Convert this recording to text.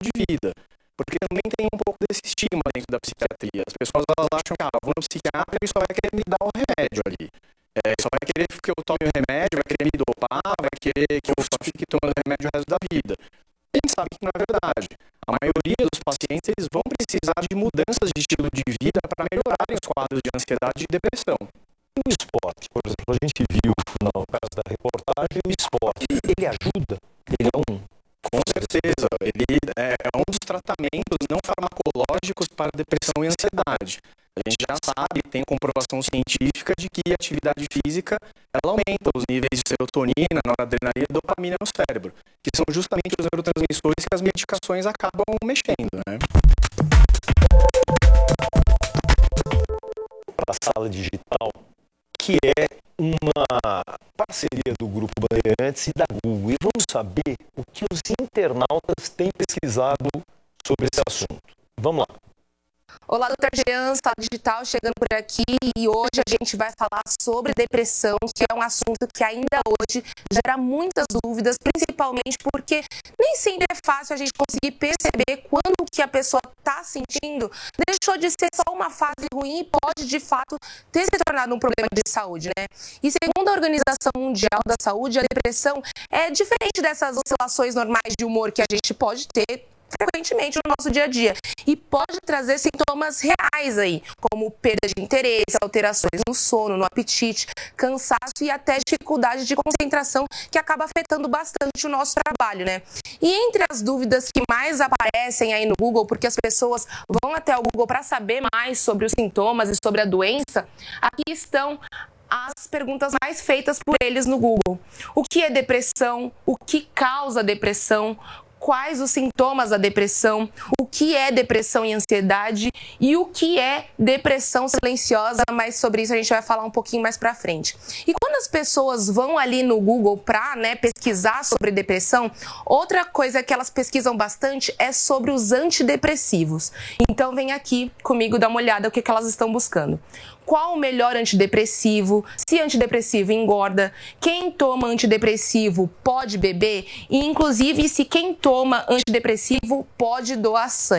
de vida. Porque também tem um pouco desse estigma dentro da psiquiatria. As pessoas elas acham que, vou no psiquiatra e ele só vai querer me dar o remédio ali. Só vai querer que eu tome o remédio, vai querer me dopar, vai querer que eu só fique tomando remédio o resto da vida. A gente sabe que não é verdade. A maioria dos pacientes eles vão precisar de mudanças de estilo de vida para melhorarem os quadros de ansiedade e depressão. O esporte, por exemplo, a gente viu no caso da reportagem, o esporte, ele ajuda? Ele é um... Com certeza, ele é um dos tratamentos não farmacológicos para depressão e ansiedade. A gente já sabe, tem comprovação científica de que a atividade física ela aumenta os níveis de serotonina, noradrenalina e dopamina no cérebro, que são justamente os neurotransmissores que as medicações acabam mexendo, né? Para a sala digital, que é uma parceria do Grupo Bandeirantes e da Google. E vamos saber o que os internautas têm pesquisado sobre esse assunto. Vamos lá. Olá, doutor Jean, Sala Digital chegando por aqui e hoje a gente vai falar sobre depressão, que é um assunto que ainda hoje gera muitas dúvidas, principalmente porque nem sempre é fácil a gente conseguir perceber quando o que a pessoa está sentindo deixou de ser só uma fase ruim e pode, de fato, ter se tornado um problema de saúde, né? E segundo a Organização Mundial da Saúde, a depressão é diferente dessas oscilações normais de humor que a gente pode ter frequentemente no nosso dia a dia e pode trazer sintomas reais aí, como perda de interesse, alterações no sono, no apetite, cansaço e até dificuldade de concentração que acaba afetando bastante o nosso trabalho, né? E entre as dúvidas que mais aparecem aí no Google, porque as pessoas vão até o Google para saber mais sobre os sintomas e sobre a doença, aqui estão as perguntas mais feitas por eles no Google. O que é depressão? O que causa depressão? Quais os sintomas da depressão, o que é depressão e ansiedade e o que é depressão silenciosa, mas sobre isso a gente vai falar um pouquinho mais pra frente. E quando as pessoas vão ali no Google pra pesquisar sobre depressão, outra coisa que elas pesquisam bastante é sobre os antidepressivos. Então vem aqui comigo dar uma olhada o que elas estão buscando. Qual o melhor antidepressivo? Se antidepressivo engorda? Quem toma antidepressivo pode beber? E, inclusive, se quem toma antidepressivo pode doar sangue.